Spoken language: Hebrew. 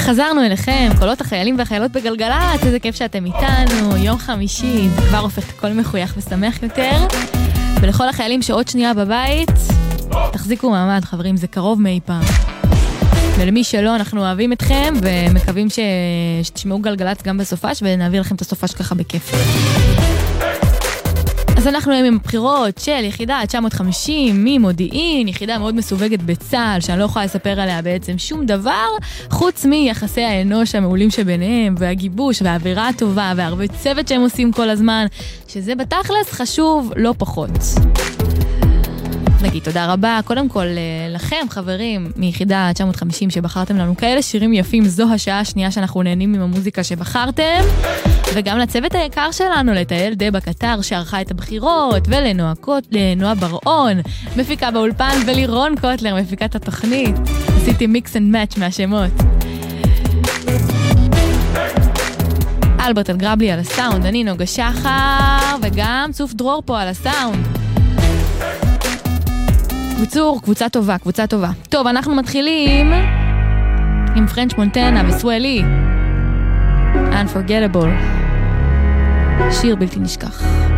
חזרנו אליכם, קולות החיילים והחיילות בגלגלת, איזה כיף שאתם איתנו, יום חמישי, זה כבר הופך את הכל מחוייך ושמח יותר. ולכל החיילים שעוד שנייה בבית, תחזיקו מעמד חברים, זה קרוב מאי פעם. ולמי שלא, אנחנו אוהבים אתכם ומקווים שתשמעו גלגלת גם בסופש ונעביר לכם את הסופש ככה בכיף. אז אנחנו עם הבחירות של יחידה 950 ממודיעין, יחידה מאוד מסווגת בצה"ל, שאני לא יכולה לספר עליה בעצם שום דבר, חוץ מיחסי האנוש המעולים שביניהם, והגיבוש והאווירה הטובה, והרבה צוות שהם עושים כל הזמן, שזה בתכלס חשוב לא פחות. נגיד תודה רבה, קודם כל לכם חברים מיחידה 950 שבחרתם לנו כאלה שירים יפים, זו השעה השנייה שאנחנו נהנים עם המוזיקה שבחרתם, וגם לצוות היקר שלנו, לתהל דבה קטר שערכה את הבחירות, ולנועה ברעון, מפיקה באולפן, ולירון קוטלר, מפיקת התוכנית. עשיתי מיקס אנד מאץ' מהשמות. אלברט אלגרבלי על הסאונד, אני נוגה שחר, וגם צוף דרור פה על הסאונד. קבוצה טובה, קבוצה טובה. טוב, אנחנו מתחילים עם פרנץ' מונטנה וסואלי. Unforgettable. שיר בלתי נשכח.